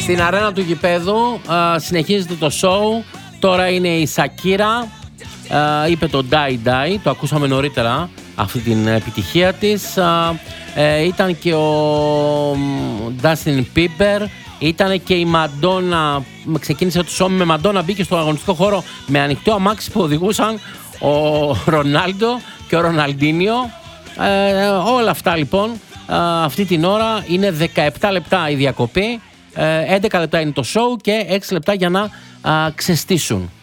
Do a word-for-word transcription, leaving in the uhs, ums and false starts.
Στην αρένα του γηπέδου α, συνεχίζεται το show. Τώρα είναι η Σακύρα. Α, είπε το Die Die. Το ακούσαμε νωρίτερα αυτή την επιτυχία της. Α, ε, ήταν και ο Dustin Bieber. Ήταν και η Μαντόνα. Ξεκίνησε το show με Μαντόνα. Μπήκε στο αγωνιστικό χώρο με ανοιχτό αμάξι που οδηγούσαν ο Ρονάλντο και ο Ροναλντίνιο. Ε, όλα αυτά λοιπόν. Αυτή την ώρα είναι δεκαεπτά λεπτά η διακοπή, έντεκα λεπτά είναι το show και έξι λεπτά για να α, ξεστήσουν.